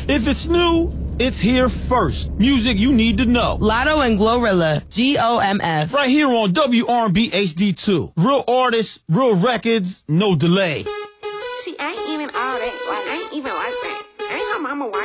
If it's new, it's here first. Music you need to know. Lotto and Glorilla, GOMF. Right here on WRB HD2. Real artists, real records, no delay. She ain't even all that. Like, I ain't even like that. Ain't her mama white.